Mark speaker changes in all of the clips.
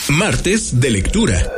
Speaker 1: Martes de lectura.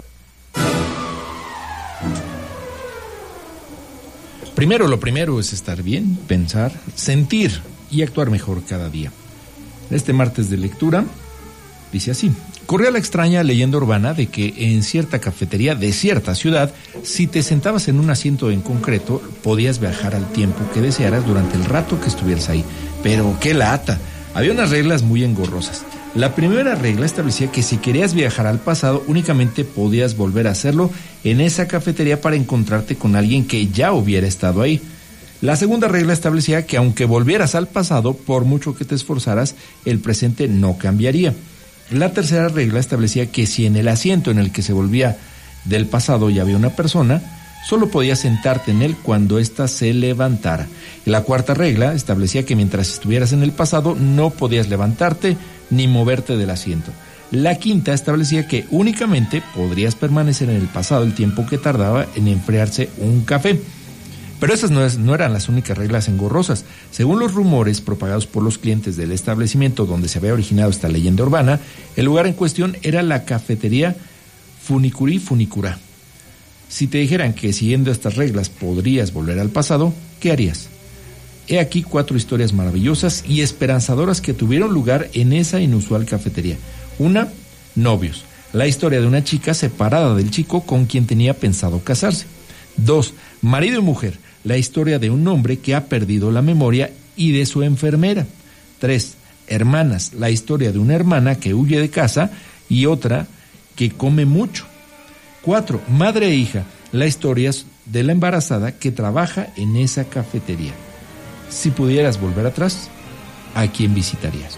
Speaker 2: Lo primero es estar bien, pensar, sentir y actuar mejor cada día. Este martes de lectura dice así: corría la extraña leyenda urbana de que en cierta cafetería de cierta ciudad, si te sentabas en un asiento en concreto, podías viajar al tiempo que desearas durante el rato que estuvieras ahí. Pero qué lata. Había unas reglas muy engorrosas. La primera regla establecía que si querías viajar al pasado, únicamente podías volver a hacerlo en esa cafetería para encontrarte con alguien que ya hubiera estado ahí. La segunda regla establecía que aunque volvieras al pasado, por mucho que te esforzaras, el presente no cambiaría. La tercera regla establecía que si en el asiento en el que se volvía del pasado ya había una persona, solo podías sentarte en él cuando ésta se levantara. Y la cuarta regla establecía que mientras estuvieras en el pasado no podías levantarte ni moverte del asiento. La quinta establecía que únicamente podrías permanecer en el pasado el tiempo que tardaba en enfriarse un café. Pero esas no eran las únicas reglas engorrosas. Según los rumores propagados por los clientes del establecimiento donde se había originado esta leyenda urbana, el lugar en cuestión era la cafetería Funicuri Funicura. Si te dijeran que siguiendo estas reglas podrías volver al pasado, ¿qué harías? He aquí 4 historias maravillosas y esperanzadoras que tuvieron lugar en esa inusual cafetería. 1. Novios. La historia de una chica separada del chico con quien tenía pensado casarse. 2. Marido y mujer. La historia de un hombre que ha perdido la memoria y de su enfermera. 3. Hermanas. La historia de una hermana que huye de casa y otra que come mucho. 4. Madre e hija. La historia de la embarazada que trabaja en esa cafetería. Si pudieras volver atrás, ¿a quién visitarías?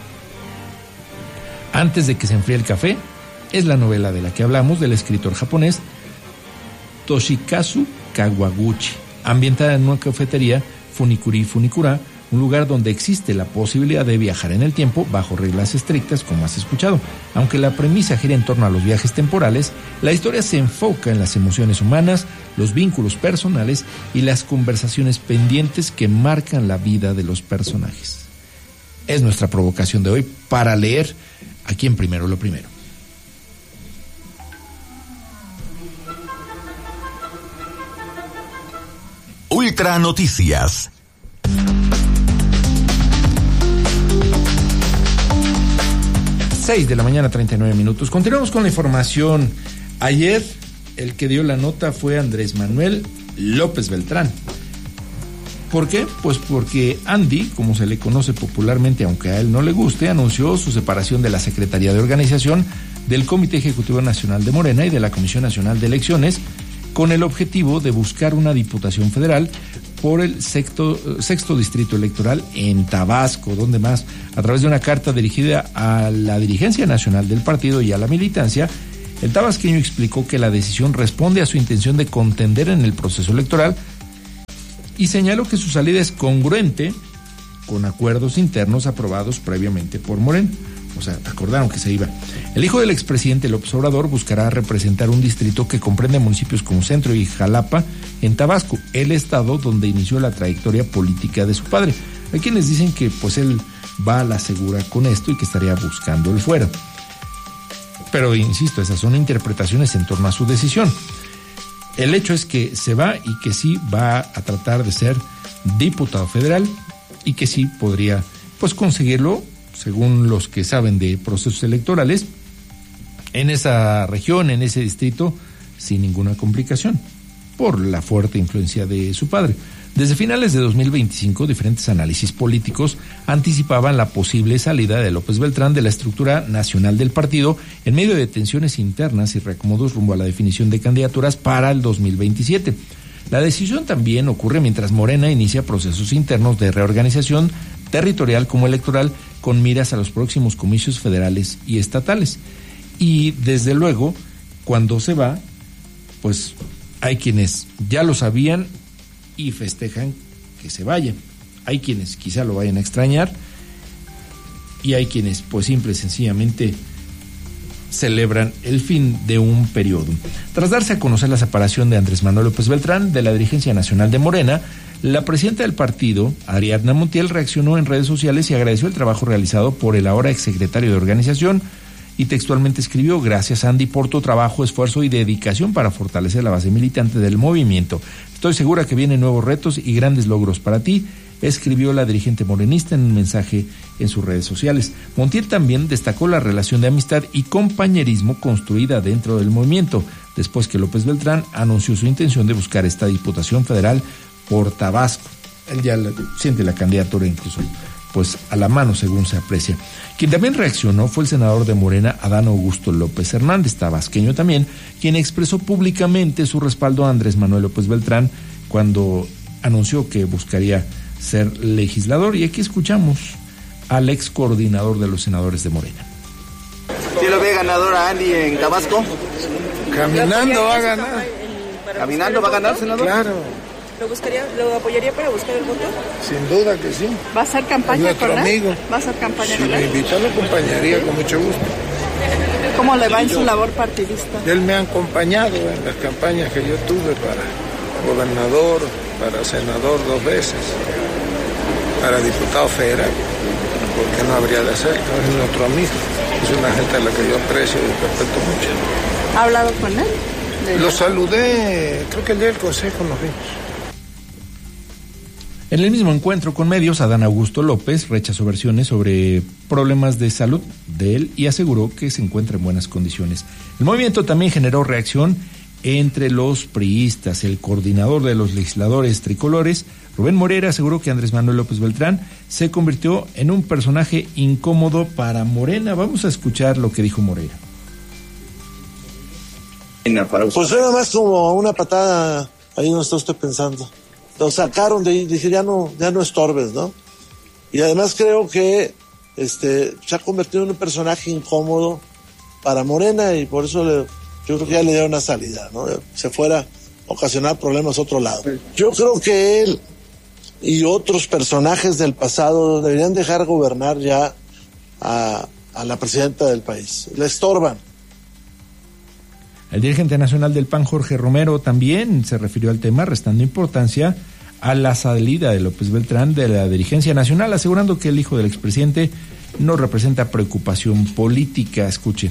Speaker 2: Antes de que se enfríe el café, es la novela de la que hablamos del escritor japonés Toshikazu Kawaguchi, ambientada en una cafetería Funicuri Funicura, un lugar donde existe la posibilidad de viajar en el tiempo bajo reglas estrictas, como has escuchado. Aunque la premisa gira en torno a los viajes temporales, la historia se enfoca en las emociones humanas, los vínculos personales y las conversaciones pendientes que marcan la vida de los personajes. Es nuestra provocación de hoy para leer aquí en Primero lo Primero.
Speaker 1: Ultra Noticias.
Speaker 2: De la mañana, 39 minutos. Continuamos con la información. Ayer, el que dio la nota fue Andrés Manuel López Beltrán. ¿Por qué? Pues porque Andy, como se le conoce popularmente, aunque a él no le guste, anunció su separación de la Secretaría de Organización, del Comité Ejecutivo Nacional de Morena y de la Comisión Nacional de Elecciones, con el objetivo de buscar una diputación federal por el sexto distrito electoral en Tabasco, donde más, a través de una carta dirigida a la dirigencia nacional del partido y a la militancia, el tabasqueño explicó que la decisión responde a su intención de contender en el proceso electoral y señaló que su salida es congruente con acuerdos internos aprobados previamente por Morena. O sea, acordaron que se iba. El hijo del expresidente López Obrador buscará representar un distrito que comprende municipios como Centro y Jalapa en Tabasco, el estado donde inició la trayectoria política de su padre. Hay quienes dicen que pues él va a la segura con esto y que estaría buscando el fuera. Pero insisto, esas son interpretaciones en torno a su decisión. El hecho es que se va y que sí va a tratar de ser diputado federal y que sí podría pues conseguirlo, según los que saben de procesos electorales, en esa región, en ese distrito, sin ninguna complicación, por la fuerte influencia de su padre. Desde finales de 2025, diferentes análisis políticos anticipaban la posible salida de López Beltrán de la estructura nacional del partido en medio de tensiones internas y reacomodos rumbo a la definición de candidaturas para el 2027. La decisión también ocurre mientras Morena inicia procesos internos de reorganización territorial como electoral con miras a los próximos comicios federales y estatales. Y desde luego, cuando se va, pues hay quienes ya lo sabían y festejan que se vaya. Hay quienes quizá lo vayan a extrañar y hay quienes pues simple y sencillamente celebran el fin de un periodo. Tras darse a conocer la separación de Andrés Manuel López Beltrán de la dirigencia nacional de Morena, la presidenta del partido, Ariadna Montiel, reaccionó en redes sociales y agradeció el trabajo realizado por el ahora exsecretario de Organización y textualmente escribió: gracias Andy por tu trabajo, esfuerzo y dedicación para fortalecer la base militante del movimiento. Estoy segura que vienen nuevos retos y grandes logros para ti, escribió la dirigente morenista en un mensaje en sus redes sociales. Montiel también destacó la relación de amistad y compañerismo construida dentro del movimiento, después que López Beltrán anunció su intención de buscar esta Diputación Federal por Tabasco. Él ya siente la candidatura incluso pues a la mano, según se aprecia. Quien también reaccionó fue el senador de Morena, Adán Augusto López Hernández, tabasqueño también, quien expresó públicamente su respaldo a Andrés Manuel López Beltrán cuando anunció que buscaría ser legislador. Y aquí escuchamos al ex coordinador de los senadores de Morena.
Speaker 3: ¿Sí lo ve ganador a Andy en Tabasco?
Speaker 4: Caminando va a ganar.
Speaker 3: ¿Caminando va a ganar, senador?
Speaker 4: Claro.
Speaker 5: ¿Lo apoyaría para buscar el voto?
Speaker 4: Sin duda que sí.
Speaker 5: ¿Va a hacer campaña con él?
Speaker 4: Amigo.
Speaker 5: ¿Va a hacer campaña
Speaker 4: si
Speaker 5: con él?
Speaker 4: Si me invitó, lo acompañaría con mucho gusto.
Speaker 5: ¿Cómo le va en su labor partidista?
Speaker 4: Él me ha acompañado en las campañas que yo tuve para gobernador, para senador 2 veces, para diputado federal. ¿Por qué no habría de hacerlo? Es nuestro amigo. Es una gente a la que yo aprecio y respeto mucho.
Speaker 5: ¿Ha hablado con él?
Speaker 4: Lo saludé, creo que el día del consejo nos vimos.
Speaker 2: En el mismo encuentro con medios, Adán Augusto López rechazó versiones sobre problemas de salud de él y aseguró que se encuentra en buenas condiciones. El movimiento también generó reacción entre los priistas. El coordinador de los legisladores tricolores, Rubén Moreira, aseguró que Andrés Manuel López Beltrán se convirtió en un personaje incómodo para Morena. Vamos a escuchar lo que dijo Moreira.
Speaker 6: Pues era más como una patada, ahí no está usted pensando. Lo sacaron de ahí, dije, ya no estorbes, ¿no? Y además creo que se ha convertido en un personaje incómodo para Morena y por eso yo creo que ya le dio una salida, ¿no? Se fuera a ocasionar problemas a otro lado. Yo creo que él y otros personajes del pasado deberían dejar gobernar ya a la presidenta del país. Le estorban.
Speaker 2: El dirigente nacional del PAN, Jorge Romero, también se refirió al tema, restando importancia a la salida de López Beltrán de la dirigencia nacional, asegurando que el hijo del expresidente no representa preocupación política. Escuche.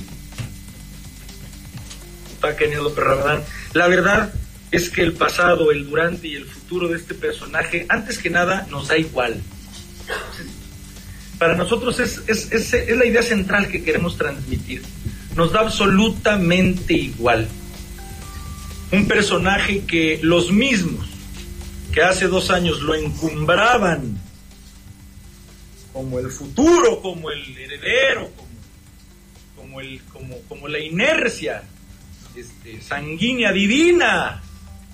Speaker 7: La verdad es que el pasado, el durante y el futuro de este personaje, antes que nada, nos da igual. Para nosotros es la idea central que queremos transmitir. Nos da absolutamente igual. Un personaje que los mismos que hace 2 años lo encumbraban como el futuro, como el heredero, como la inercia sanguínea divina.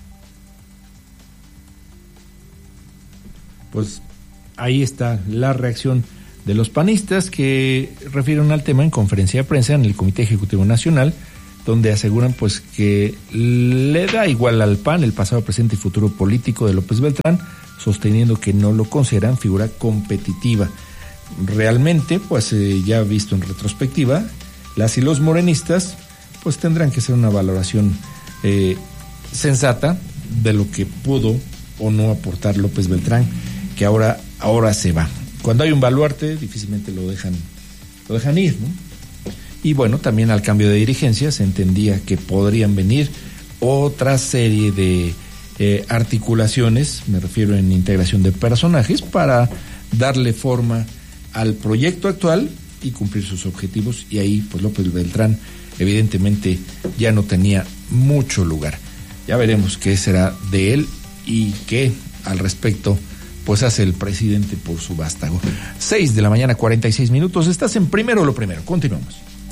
Speaker 2: Pues ahí está la reacción de los panistas, que refieren al tema en conferencia de prensa en el Comité Ejecutivo Nacional, donde aseguran pues que le da igual al PAN el pasado, presente y futuro político de López Beltrán, sosteniendo que no lo consideran figura competitiva. Realmente, pues ya visto en retrospectiva, las y los morenistas pues tendrán que hacer una valoración sensata de lo que pudo o no aportar López Beltrán, que ahora se va. Cuando hay un baluarte, difícilmente lo dejan ir, ¿no? Y bueno, también al cambio de dirigencia se entendía que podrían venir otra serie de articulaciones, me refiero en integración de personajes, para darle forma al proyecto actual y cumplir sus objetivos, y ahí pues López Beltrán evidentemente ya no tenía mucho lugar. Ya veremos qué será de él y qué al respecto pues hace el presidente por su vástago. 6:46 a.m. Estás en Primero lo Primero. Continuamos.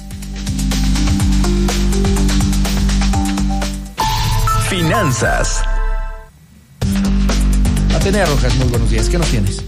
Speaker 1: Finanzas.
Speaker 2: Atenea Rojas, muy buenos días. ¿Qué nos tienes?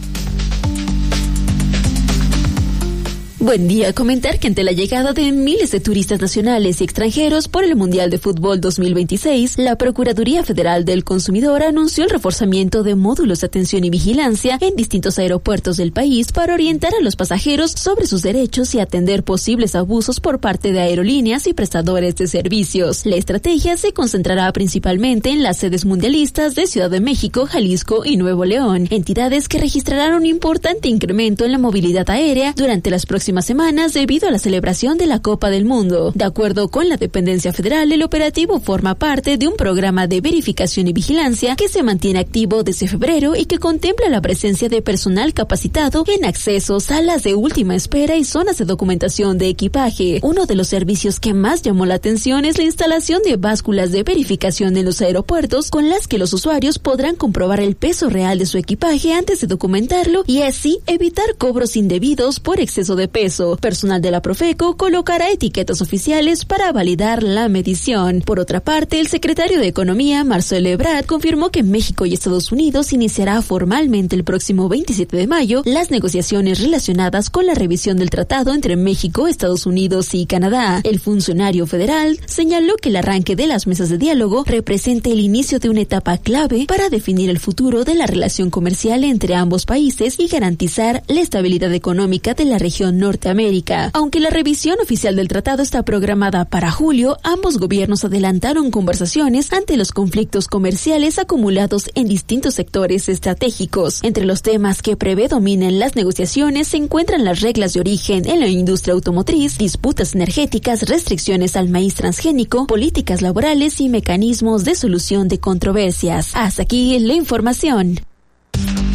Speaker 8: Buen día. Comentar que ante la llegada de miles de turistas nacionales y extranjeros por el Mundial de Fútbol 2026, la Procuraduría Federal del Consumidor anunció el reforzamiento de módulos de atención y vigilancia en distintos aeropuertos del país para orientar a los pasajeros sobre sus derechos y atender posibles abusos por parte de aerolíneas y prestadores de servicios. La estrategia se concentrará principalmente en las sedes mundialistas de Ciudad de México, Jalisco y Nuevo León, entidades que registrarán un importante incremento en la movilidad aérea durante las próximas próximas semanas debido a la celebración de la Copa del Mundo. De acuerdo con la dependencia federal, el operativo forma parte de un programa de verificación y vigilancia que se mantiene activo desde febrero y que contempla la presencia de personal capacitado en accesos, salas de última espera y zonas de documentación de equipaje. Uno de los servicios que más llamó la atención es la instalación de básculas de verificación en los aeropuertos con las que los usuarios podrán comprobar el peso real de su equipaje antes de documentarlo y así evitar cobros indebidos por exceso de peso. Personal de la Profeco colocará etiquetas oficiales para validar la medición. Por otra parte, el secretario de Economía, Marcelo Ebrard, confirmó que México y Estados Unidos iniciará formalmente el próximo 27 de mayo las negociaciones relacionadas con la revisión del tratado entre México, Estados Unidos y Canadá. El funcionario federal señaló que el arranque de las mesas de diálogo representa el inicio de una etapa clave para definir el futuro de la relación comercial entre ambos países y garantizar la estabilidad económica de la región Norteamérica. Aunque la revisión oficial del tratado está programada para julio, ambos gobiernos adelantaron conversaciones ante los conflictos comerciales acumulados en distintos sectores estratégicos. Entre los temas que predominen las negociaciones se encuentran las reglas de origen en la industria automotriz, disputas energéticas, restricciones al maíz transgénico, políticas laborales y mecanismos de solución de controversias. Hasta aquí la información.